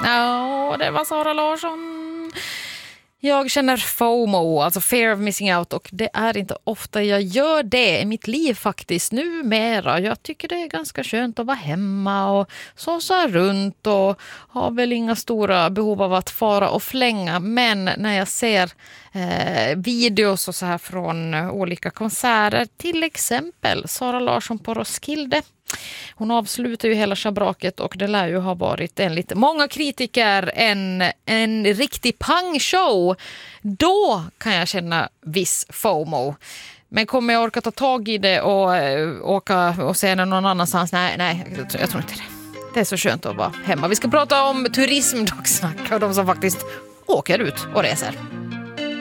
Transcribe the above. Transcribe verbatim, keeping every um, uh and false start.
Ja, det var Sara Larsson. Jag känner FOMO, alltså fear of missing out, och det är inte ofta jag gör det i mitt liv faktiskt numera. Jag tycker det är ganska skönt att vara hemma och såsa runt och har väl inga stora behov av att fara och flänga. Men när jag ser eh, videos och så här från olika konserter, till exempel Sara Larsson på Roskilde. Hon avslutar ju hela schabraket och det lär ju ha varit enligt många kritiker en, en riktig pangshow. Då kan jag känna viss FOMO. Men kommer jag orka ta tag i det och äh, åka och se den någon annanstans? Nej, nej, jag, jag tror inte det. Det är så skönt att vara hemma. Vi ska prata om turism dock, snacka och de som faktiskt åker ut och reser.